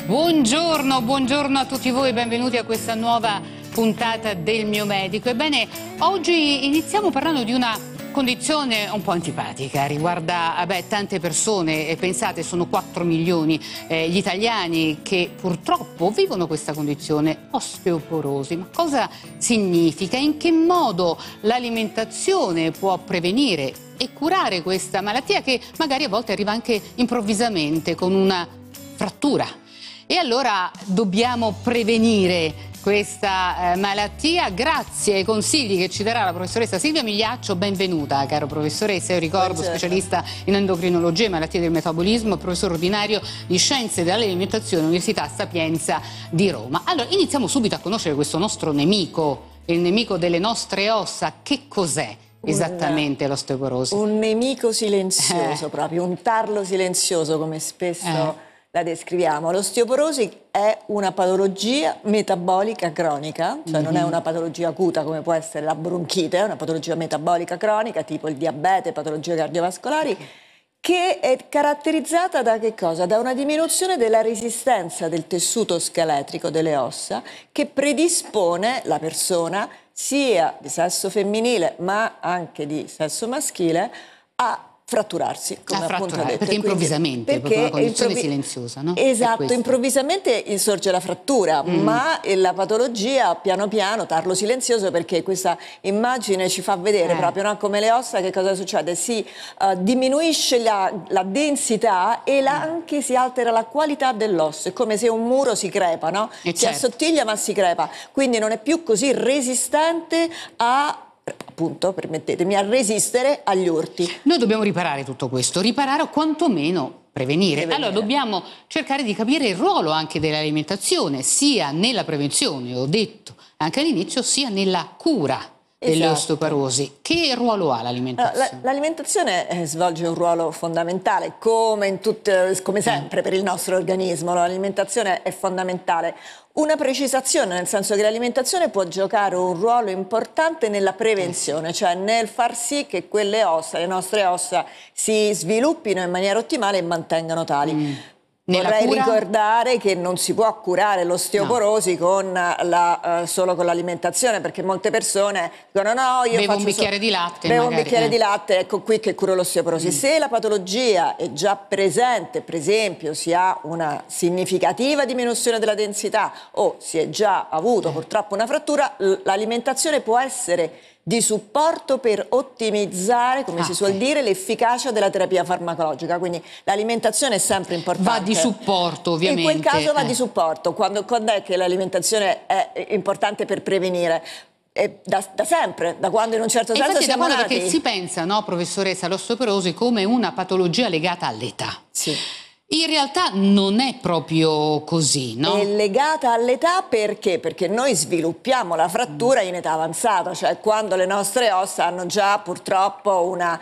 Buongiorno, buongiorno a tutti voi, benvenuti a questa nuova puntata del Mio Medico. Ebbene, oggi iniziamo parlando di una condizione un po' antipatica, riguarda tante persone, e pensate sono 4 milioni gli italiani che purtroppo vivono questa condizione, osteoporosi. Ma cosa significa? In che modo l'alimentazione può prevenire e curare questa malattia che magari a volte arriva anche improvvisamente con una frattura? E allora dobbiamo prevenire questa malattia grazie ai consigli che ci darà la professoressa Silvia Migliaccio. Benvenuta, caro professoressa. Io ricordo, specialista in endocrinologia e malattie del metabolismo, professore ordinario di scienze dell'alimentazione all'Università Sapienza di Roma. Allora, iniziamo subito a conoscere questo nostro nemico, il nemico delle nostre ossa. Che cos'è esattamente l'osteoporosi? Un nemico silenzioso, proprio un tarlo silenzioso, come spesso la descriviamo. L'osteoporosi è una patologia metabolica cronica, cioè non è una patologia acuta come può essere la bronchite, è una patologia metabolica cronica tipo il diabete, patologie cardiovascolari, che è caratterizzata da che cosa? Da una diminuzione della resistenza del tessuto scheletrico delle ossa che predispone la persona, sia di sesso femminile ma anche di sesso maschile, a fratturarsi, come appunto detto. Perché improvvisamente, perché è una condizione silenziosa, no? Esatto, improvvisamente insorge la frattura, ma la patologia piano piano, tarlo silenzioso, perché questa immagine ci fa vedere proprio, no, come le ossa, che cosa succede? Si diminuisce la densità e anche si altera la qualità dell'osso, è come se un muro si crepa, no? Si assottiglia ma si crepa, quindi non è più così resistente appunto, permettetemi, a resistere agli urti. Noi dobbiamo riparare tutto questo, riparare o quantomeno prevenire. Allora dobbiamo cercare di capire il ruolo anche dell'alimentazione, sia nella prevenzione, ho detto anche all'inizio, sia nella cura delle osteoporosi. Che ruolo ha l'alimentazione? L'alimentazione svolge un ruolo fondamentale, come sempre per il nostro organismo. L'alimentazione è fondamentale. Una precisazione, nel senso che l'alimentazione può giocare un ruolo importante nella prevenzione, cioè nel far sì che quelle ossa, le nostre ossa, si sviluppino in maniera ottimale e mantengano tali. Vorrei ricordare che non si può curare l'osteoporosi solo con l'alimentazione, perché molte persone dicono no, io bevo un bicchiere di latte, bevo un bicchiere di latte, ecco qui che curo l'osteoporosi. Se la patologia è già presente, per esempio si ha una significativa diminuzione della densità o si è già avuto purtroppo una frattura, l'alimentazione può essere di supporto per ottimizzare, come si suol dire, l'efficacia della terapia farmacologica. Quindi l'alimentazione è sempre importante. Va di supporto, ovviamente. In quel caso va di supporto. Quando è che l'alimentazione è importante per prevenire? Da sempre, da quando in un certo senso siamo nati. Perché si pensa, no, professoressa, all'osteoporosi come una patologia legata all'età. Sì. In realtà non è proprio così, no? È legata all'età perché? Perché noi sviluppiamo la frattura in età avanzata, cioè quando le nostre ossa hanno già purtroppo una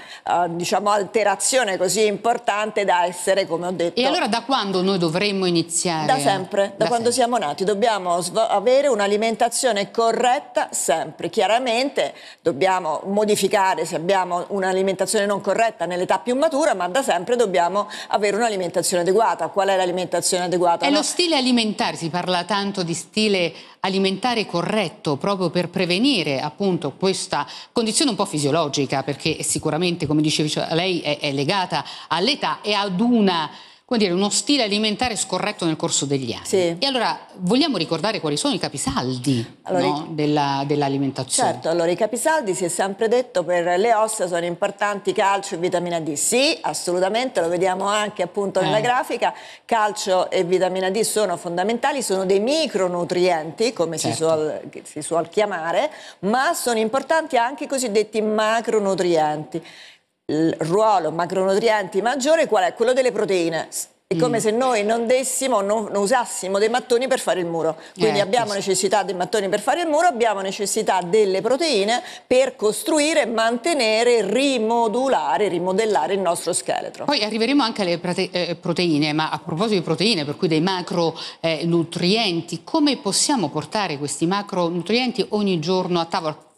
alterazione così importante da essere, come ho detto. E allora da quando noi dovremmo iniziare? Da sempre, da quando siamo nati. Dobbiamo avere un'alimentazione corretta sempre. Chiaramente dobbiamo modificare se abbiamo un'alimentazione non corretta nell'età più matura, ma da sempre dobbiamo avere un'alimentazione adeguata. Qual è l'alimentazione adeguata? È lo stile alimentare, si parla tanto di stile alimentare corretto proprio per prevenire appunto questa condizione un po' fisiologica, perché sicuramente, come diceva lei, è legata all'età e ad uno stile alimentare scorretto nel corso degli anni. Sì. E allora vogliamo ricordare quali sono i capisaldi dell'alimentazione? Certo, allora i capisaldi, si è sempre detto, per le ossa sono importanti calcio e vitamina D. Sì, assolutamente, lo vediamo anche appunto nella grafica, calcio e vitamina D sono fondamentali, sono dei micronutrienti, come si suol chiamare, ma sono importanti anche i cosiddetti macronutrienti. Il ruolo macronutrienti maggiore qual è? Quello delle proteine. È come se noi non usassimo dei mattoni per fare il muro. Quindi abbiamo necessità dei mattoni per fare il muro, abbiamo necessità delle proteine per costruire, mantenere, rimodellare il nostro scheletro. Poi arriveremo anche alle proteine, ma a proposito di proteine, per cui dei macronutrienti, come possiamo portare questi macronutrienti ogni giorno a tavola?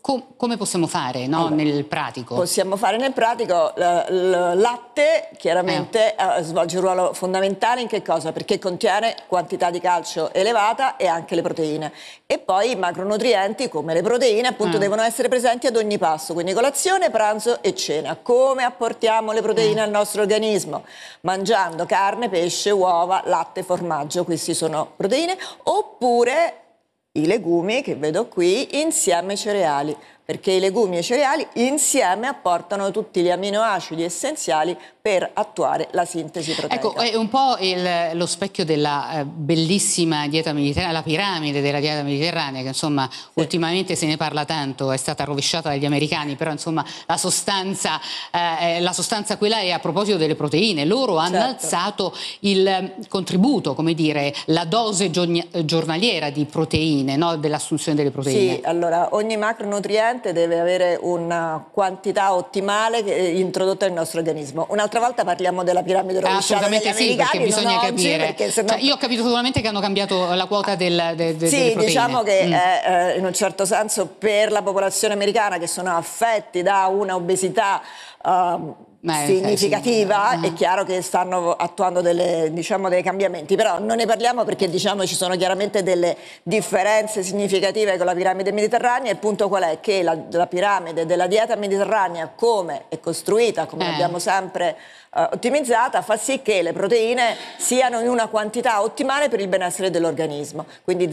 come possiamo fare, no? Allora, nel pratico? Possiamo fare nel pratico, il latte chiaramente svolge un ruolo fondamentale in che cosa? Perché contiene quantità di calcio elevata e anche le proteine. E poi i macronutrienti come le proteine appunto devono essere presenti ad ogni pasto, quindi colazione, pranzo e cena. Come apportiamo le proteine al nostro organismo? Mangiando carne, pesce, uova, latte, formaggio, questi sono proteine, oppure i legumi che vedo qui insieme ai cereali, perché i legumi e i cereali insieme apportano tutti gli aminoacidi essenziali per attuare la sintesi proteica. Ecco, è un po' lo specchio della bellissima dieta mediterranea, la piramide della dieta mediterranea, che insomma ultimamente se ne parla tanto, è stata rovesciata dagli americani, però insomma la sostanza quella è a proposito delle proteine. Loro hanno alzato il contributo, come dire, la dose giornaliera di proteine, no? Dell'assunzione delle proteine. Sì, allora ogni macronutriente deve avere una quantità ottimale introdotta nel nostro organismo. Un'altra volta parliamo della piramide rovesciata degli americani, perché bisogna capire. Sennò... Io ho capito solamente che hanno cambiato la quota delle proteine. Diciamo che in un certo senso per la popolazione americana che sono affetti da una obesità significativa, è chiaro che stanno attuando dei cambiamenti, però non ne parliamo perché ci sono chiaramente delle differenze significative con la piramide mediterranea. Il punto qual è? Che la piramide della dieta mediterranea, come è costruita, come l'abbiamo sempre ottimizzata, fa sì che le proteine siano in una quantità ottimale per il benessere dell'organismo, quindi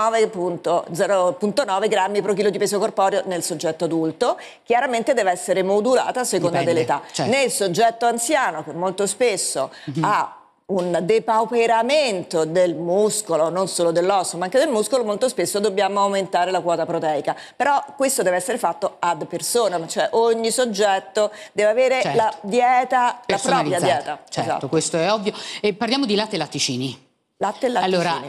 0,9 grammi per chilo di peso corporeo nel soggetto adulto. Chiaramente deve essere modulata a seconda dell'età. Nel soggetto anziano, che molto spesso ha un depauperamento del muscolo, non solo dell'osso ma anche del muscolo, molto spesso dobbiamo aumentare la quota proteica, però questo deve essere fatto ad personam, cioè ogni soggetto deve avere la dieta, la propria dieta. Certo, questo è ovvio. E parliamo di latte e latticini. Latte e latticini. Allora,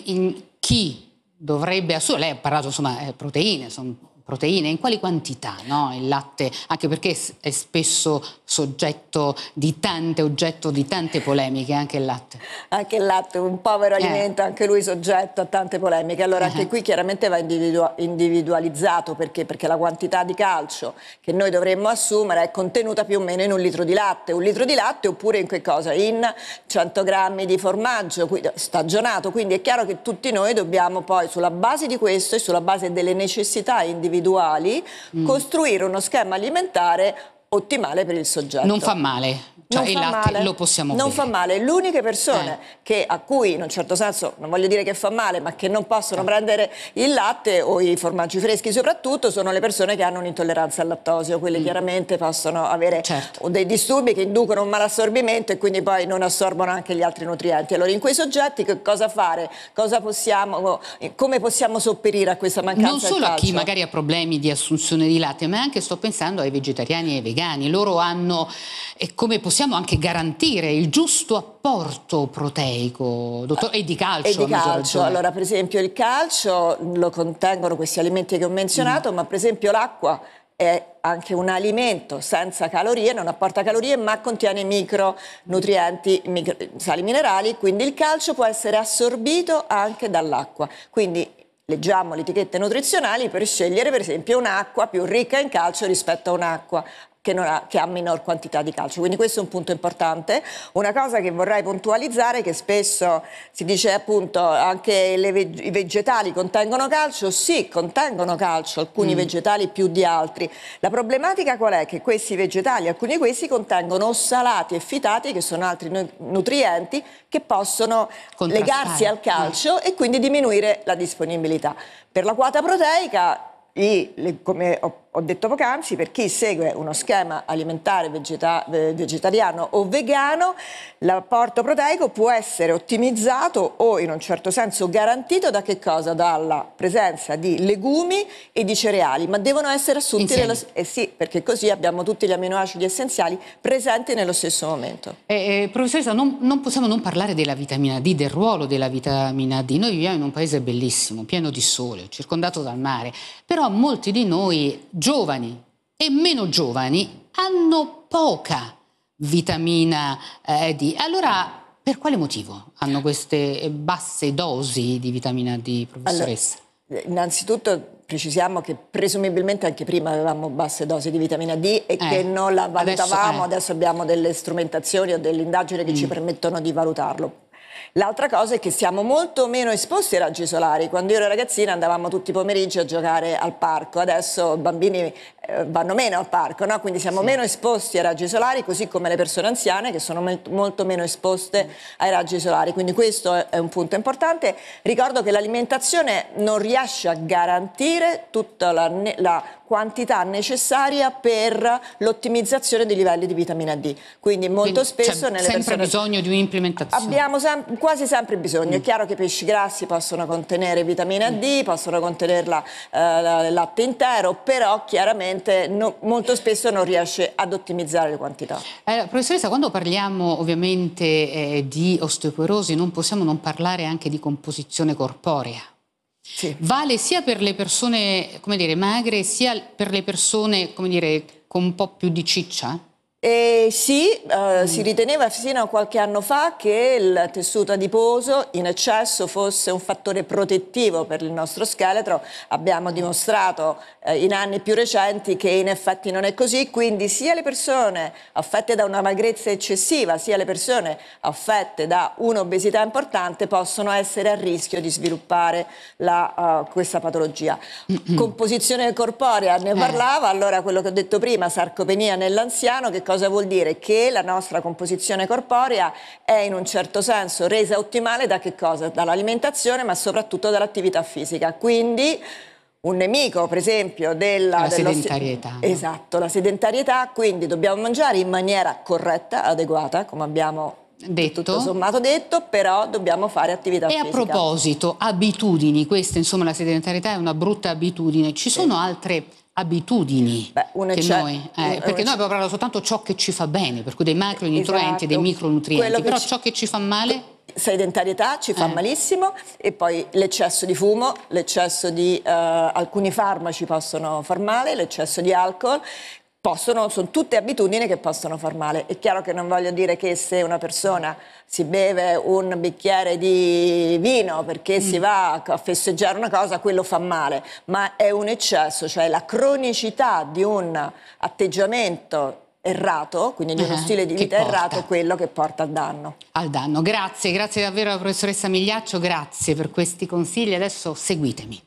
chi dovrebbe assumere? Lei ha parlato, insomma, proteine, sono proteine, in quali quantità, no? Il latte, anche perché è spesso oggetto di tante polemiche, anche il latte. Anche il latte, un povero alimento, anche lui soggetto a tante polemiche. Allora anche qui chiaramente va individualizzato, perché la quantità di calcio che noi dovremmo assumere è contenuta più o meno in un litro di latte. Un litro di latte oppure in che cosa? In 100 grammi di formaggio stagionato, quindi è chiaro che tutti noi dobbiamo poi sulla base di questo e sulla base delle necessità individuali costruire uno schema alimentare ottimale per il soggetto. Non fa male. Cioè il latte lo possiamo bere. Non fa male. Le uniche persone a cui in un certo senso, non voglio dire che fa male, ma che non possono prendere il latte o i formaggi freschi soprattutto, sono le persone che hanno un'intolleranza al lattosio. Quelle chiaramente possono avere dei disturbi che inducono un malassorbimento e quindi poi non assorbono anche gli altri nutrienti. Allora in quei soggetti che cosa fare? Come possiamo sopperire a questa mancanza del calcio? Non solo a chi magari ha problemi di assunzione di latte, ma anche, sto pensando, ai vegetariani e ai vegani. Loro hanno, e come possiamo anche garantire il giusto apporto proteico, dottor, e di calcio? E di calcio. Allora, per esempio, il calcio lo contengono questi alimenti che ho menzionato, ma per esempio l'acqua è anche un alimento senza calorie, non apporta calorie, ma contiene micronutrienti, sali minerali, quindi il calcio può essere assorbito anche dall'acqua. Quindi leggiamo le etichette nutrizionali per scegliere per esempio un'acqua più ricca in calcio rispetto a un'acqua che ha minor quantità di calcio, quindi questo è un punto importante. Una cosa che vorrei puntualizzare, che spesso si dice appunto anche i vegetali contengono calcio. Sì, contengono calcio, alcuni vegetali più di altri. La problematica qual è? Che questi vegetali, alcuni di questi contengono ossalati e fitati, che sono altri nutrienti che possono legarsi al calcio e quindi diminuire la disponibilità. Per la quota proteica, come ho detto poc'anzi, per chi segue uno schema alimentare vegetariano o vegano, l'apporto proteico può essere ottimizzato o in un certo senso garantito da che cosa? Dalla presenza di legumi e di cereali, ma devono essere assunti sì, perché così abbiamo tutti gli aminoacidi essenziali presenti nello stesso momento. Professoressa, non possiamo non parlare della vitamina D, del ruolo della vitamina D. Noi viviamo in un paese bellissimo, pieno di sole, circondato dal mare, però molti di noi, giovani e meno giovani, hanno poca vitamina D. Allora, per quale motivo hanno queste basse dosi di vitamina D, professoressa? Allora, innanzitutto precisiamo che presumibilmente anche prima avevamo basse dosi di vitamina D e che non la valutavamo, adesso abbiamo delle strumentazioni o delle indagini che ci permettono di valutarlo. L'altra cosa è che siamo molto meno esposti ai raggi solari. Quando io ero ragazzina andavamo tutti i pomeriggi a giocare al parco, adesso i bambini vanno meno al parco, no? Quindi siamo meno esposti ai raggi solari, così come le persone anziane che sono molto meno esposte ai raggi solari, quindi questo è un punto importante. Ricordo che l'alimentazione non riesce a garantire tutta la quantità necessaria per l'ottimizzazione dei livelli di vitamina D, quindi molto spesso nelle sempre persone bisogno di un'implementazione. Abbiamo quasi sempre bisogno. È chiaro che i pesci grassi possono contenere vitamina D, possono contenerla il latte intero, però chiaramente molto spesso non riesce ad ottimizzare le quantità. Professoressa, quando parliamo ovviamente di osteoporosi non possiamo non parlare anche di composizione corporea. Sì. Vale sia per le persone, come dire, magre, sia per le persone, come dire, con un po' più di ciccia? Sì, si riteneva fino a qualche anno fa che il tessuto adiposo in eccesso fosse un fattore protettivo per il nostro scheletro. Abbiamo dimostrato in anni più recenti che in effetti non è così, quindi sia le persone affette da una magrezza eccessiva, sia le persone affette da un'obesità importante possono essere a rischio di sviluppare questa patologia. Composizione corporea, ne parlava, allora quello che ho detto prima, sarcopenia nell'anziano, che cosa vuol dire? Che la nostra composizione corporea è in un certo senso resa ottimale da che cosa? Dall'alimentazione, ma soprattutto dall'attività fisica. Quindi un nemico, per esempio, della sedentarietà. Esatto, la sedentarietà, quindi dobbiamo mangiare in maniera corretta, adeguata, come abbiamo tutto sommato detto, però dobbiamo fare attività fisica. E a proposito, abitudini, questa insomma la sedentarietà è una brutta abitudine, ci sono altre abitudini che noi, perché noi abbiamo parlato soltanto ciò che ci fa bene, per cui dei macronutrienti e dei micronutrienti, però ciò che ci fa male... Sedentarietà ci fa malissimo, e poi l'eccesso di fumo, l'eccesso di alcuni farmaci possono far male, l'eccesso di alcol. Sono tutte abitudini che possono far male. È chiaro che non voglio dire che se una persona si beve un bicchiere di vino perché si va a festeggiare una cosa, quello fa male, ma è un eccesso, cioè la cronicità di un atteggiamento errato, quindi di uno stile di vita errato, quello che porta al danno. Al danno. Grazie davvero alla professoressa Migliaccio, grazie per questi consigli. Adesso seguitemi.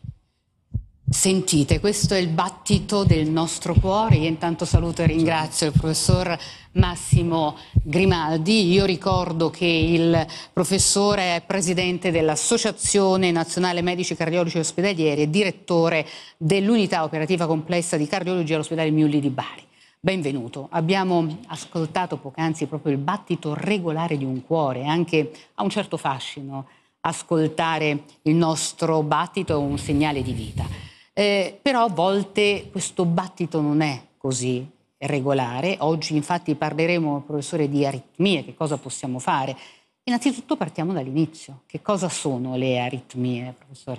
Sentite, questo è il battito del nostro cuore. Io intanto saluto e ringrazio il professor Massimo Grimaldi. Io ricordo che il professore è presidente dell'Associazione Nazionale Medici Cardiologi Ospedalieri e direttore dell'unità operativa complessa di cardiologia all'ospedale Miulli di Bari. Benvenuto. Abbiamo ascoltato poc'anzi proprio il battito regolare di un cuore, anche a un certo fascino. Ascoltare il nostro battito è un segnale di vita. Però a volte questo battito non è così regolare. Oggi infatti parleremo, professore, di aritmie, che cosa possiamo fare. Innanzitutto partiamo dall'inizio. Che cosa sono le aritmie, professore?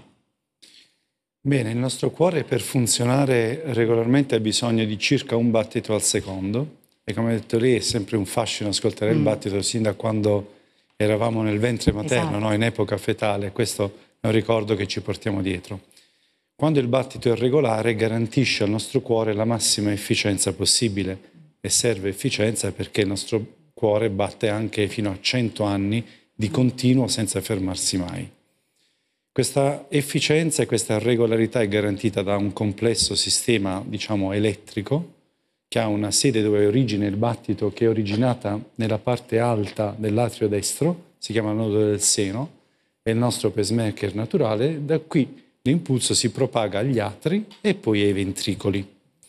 Bene, il nostro cuore per funzionare regolarmente ha bisogno di circa un battito al secondo, e come ha detto lei è sempre un fascino ascoltare il battito sin da quando eravamo nel ventre materno, no? In epoca fetale. Questo è un ricordo che ci portiamo dietro. Quando il battito è regolare garantisce al nostro cuore la massima efficienza possibile, e serve efficienza perché il nostro cuore batte anche fino a 100 anni di continuo senza fermarsi mai. Questa efficienza e questa regolarità è garantita da un complesso sistema, diciamo, elettrico, che ha una sede dove ha origine il battito, che è originata nella parte alta dell'atrio destro, si chiama nodo del seno, è il nostro pacemaker naturale. Da qui l'impulso si propaga agli atri e poi ai ventricoli.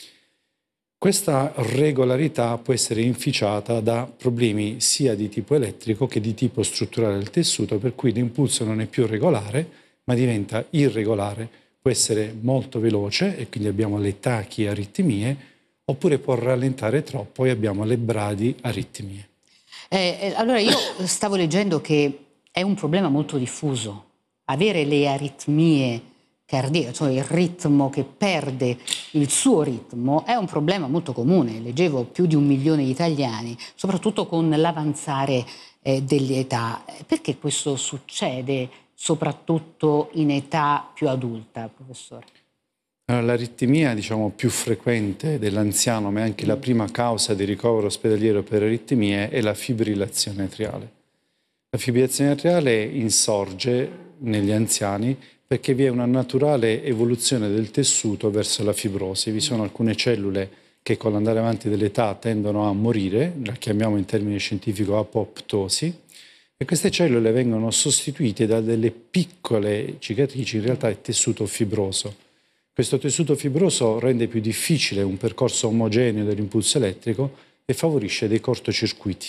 Questa regolarità può essere inficiata da problemi sia di tipo elettrico che di tipo strutturale del tessuto, per cui l'impulso non è più regolare, ma diventa irregolare. Può essere molto veloce e quindi abbiamo le tachiaritmie, oppure può rallentare troppo e abbiamo le bradiaritmie. Allora io stavo leggendo che è un problema molto diffuso. Avere le aritmie cardiache, cioè il ritmo che perde il suo ritmo, è un problema molto comune. Leggevo più di 1 milione di italiani, soprattutto con l'avanzare dell'età. Perché questo succede soprattutto in età più adulta, professore? Allora, l'aritmia, diciamo, più frequente dell'anziano, ma è anche la prima causa di ricovero ospedaliero per aritmie, è la fibrillazione atriale. La fibrillazione atriale insorge negli anziani perché vi è una naturale evoluzione del tessuto verso la fibrosi. Vi sono alcune cellule che con l'andare avanti dell'età tendono a morire, la chiamiamo in termine scientifico apoptosi, e queste cellule vengono sostituite da delle piccole cicatrici, in realtà è tessuto fibroso. Questo tessuto fibroso rende più difficile un percorso omogeneo dell'impulso elettrico e favorisce dei cortocircuiti.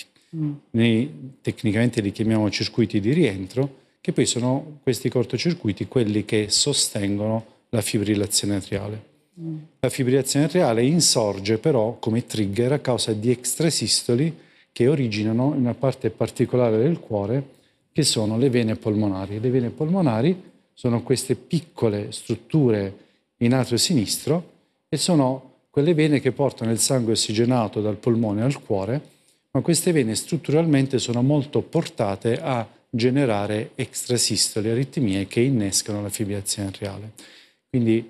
Noi tecnicamente li chiamiamo circuiti di rientro, che poi sono questi cortocircuiti quelli che sostengono la fibrillazione atriale. La fibrillazione atriale insorge però come trigger a causa di extrasistoli che originano in una parte particolare del cuore, che sono le vene polmonari. Le vene polmonari sono queste piccole strutture in atrio sinistro e sono quelle vene che portano il sangue ossigenato dal polmone al cuore, ma queste vene strutturalmente sono molto portate a generare extrasistoli, aritmie che innescano la fibrillazione atriale. Quindi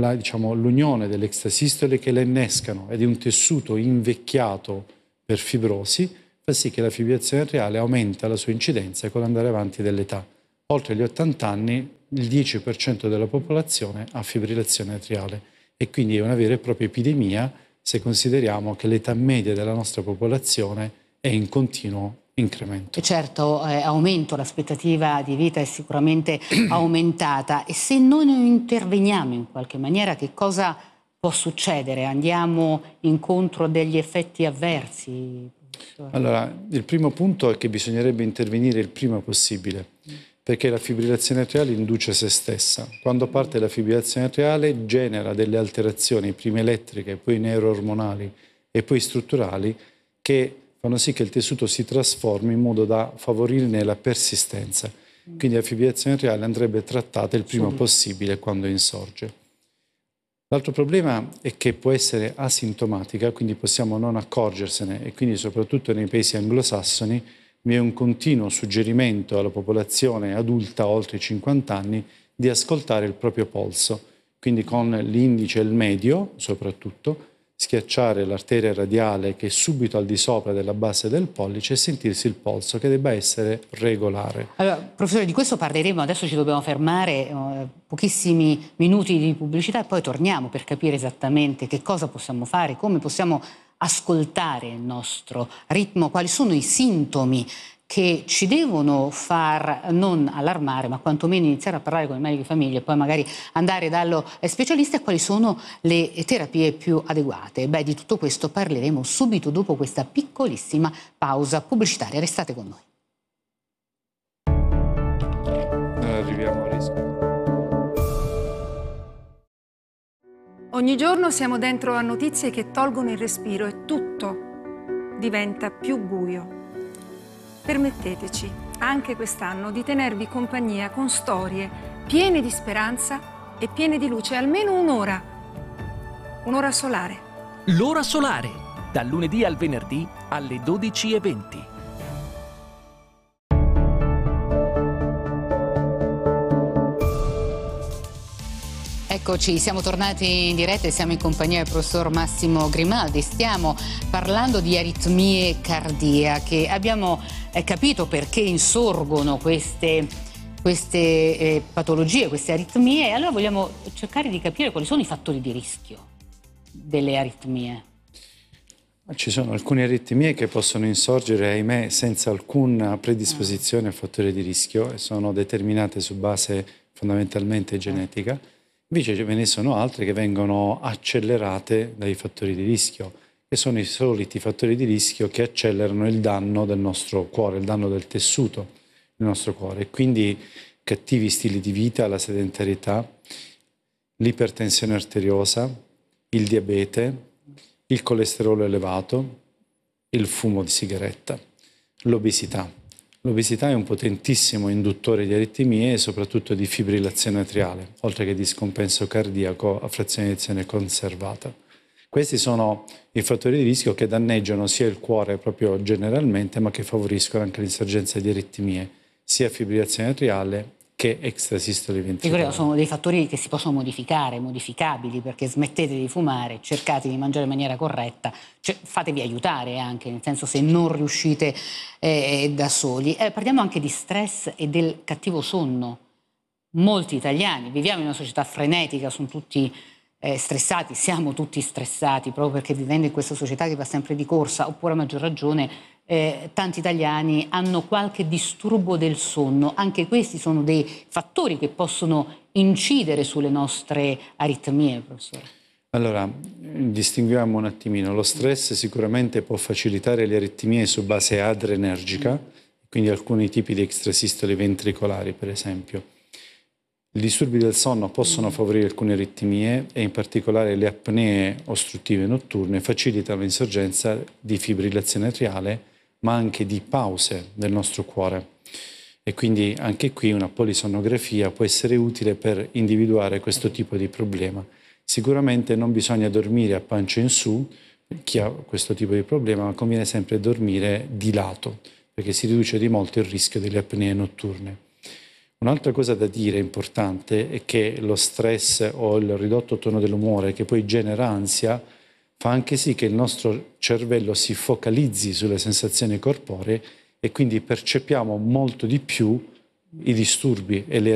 l'unione delle extrasistole che le innescano e di un tessuto invecchiato per fibrosi fa sì che la fibrillazione atriale aumenta la sua incidenza con l'andare avanti dell'età. Oltre gli 80 anni il 10% della popolazione ha fibrillazione atriale e quindi è una vera e propria epidemia se consideriamo che l'età media della nostra popolazione è in continuo incremento. E certo, l'aspettativa di vita è sicuramente aumentata, e se noi non interveniamo in qualche maniera, che cosa può succedere? Andiamo incontro a degli effetti avversi? Professore? Allora, il primo punto è che bisognerebbe intervenire il prima possibile, perché la fibrillazione atriale induce se stessa. Quando parte la fibrillazione atriale genera delle alterazioni, prima elettriche, poi neuroormonali e poi strutturali, che fanno sì che il tessuto si trasformi in modo da favorirne la persistenza. Quindi la fibrillazione atriale andrebbe trattata il prima possibile quando insorge. L'altro problema è che può essere asintomatica, quindi possiamo non accorgersene, e quindi soprattutto nei paesi anglosassoni vi è un continuo suggerimento alla popolazione adulta oltre i 50 anni di ascoltare il proprio polso, quindi con l'indice e il medio soprattutto, schiacciare l'arteria radiale che è subito al di sopra della base del pollice e sentirsi il polso, che debba essere regolare. Allora, professore, di questo parleremo, adesso ci dobbiamo fermare, pochissimi minuti di pubblicità e poi torniamo per capire esattamente che cosa possiamo fare, come possiamo ascoltare il nostro ritmo, quali sono i sintomi che ci devono far non allarmare, ma quantomeno iniziare a parlare con il medico di famiglia e poi magari andare dallo specialista, e quali sono le terapie più adeguate. Beh, di tutto questo parleremo subito dopo questa piccolissima pausa pubblicitaria. Restate con noi. Arriviamo al rischio. Ogni giorno siamo dentro a notizie che tolgono il respiro e tutto diventa più buio. Permetteteci, anche quest'anno, di tenervi compagnia con storie piene di speranza e piene di luce, almeno un'ora. Un'ora solare. L'ora solare, dal lunedì al venerdì alle 12:20. Eccoci, siamo tornati in diretta e siamo in compagnia del professor Massimo Grimaldi. Stiamo parlando di aritmie cardiache. Abbiamo capito perché insorgono queste patologie, queste aritmie, e allora vogliamo cercare di capire quali sono i fattori di rischio delle aritmie. Ci sono alcune aritmie che possono insorgere, ahimè, senza alcuna predisposizione a fattori di rischio e sono determinate su base fondamentalmente genetica. Invece ve ne sono altre che vengono accelerate dai fattori di rischio, che sono i soliti fattori di rischio che accelerano il danno del nostro cuore, il danno del tessuto del nostro cuore. E quindi cattivi stili di vita, la sedentarietà, l'ipertensione arteriosa, il diabete, il colesterolo elevato, il fumo di sigaretta, l'obesità. L'obesità è un potentissimo induttore di aritmie e soprattutto di fibrillazione atriale, oltre che di scompenso cardiaco a frazione di ezione conservata. Questi sono i fattori di rischio che danneggiano sia il cuore proprio generalmente, ma che favoriscono anche l'insorgenza di aritmie, sia fibrillazione atriale che che extrasistole ventricolari. Ricordiamo, sono dei fattori che si possono modificare, modificabili, perché smettete di fumare, cercate di mangiare in maniera corretta, cioè, fatevi aiutare anche, nel senso, se non riuscite da soli. Parliamo anche di stress e del cattivo sonno. Molti italiani, viviamo in una società frenetica, sono tutti stressati, siamo tutti stressati, proprio perché vivendo in questa società che va sempre di corsa, oppure a maggior ragione tanti italiani hanno qualche disturbo del sonno. Anche questi sono dei fattori che possono incidere sulle nostre aritmie, professore. Allora, distinguiamo un attimino. Lo stress sicuramente può facilitare le aritmie su base adrenergica, quindi alcuni tipi di extrasistole ventricolari, per esempio. I disturbi del sonno possono favorire alcune aritmie e in particolare le apnee ostruttive notturne facilitano l'insorgenza di fibrillazione atriale, ma anche di pause del nostro cuore. E quindi anche qui una polisonnografia può essere utile per individuare questo tipo di problema. Sicuramente non bisogna dormire a pancia in su, chi ha questo tipo di problema, ma conviene sempre dormire di lato, perché si riduce di molto il rischio delle apnee notturne. Un'altra cosa da dire importante è che lo stress o il ridotto tono dell'umore, che poi genera ansia, fa anche sì che il nostro cervello si focalizzi sulle sensazioni corporee e quindi percepiamo molto di più i disturbi e le